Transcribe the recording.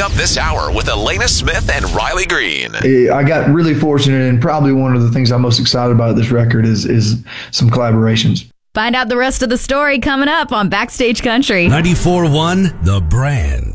up this hour with Elena Smith and Riley Green. I got really fortunate, and probably one of the things I'm most excited about this record is some collaborations. Find out the rest of the story coming up on Backstage Country. 94.1 The Brand.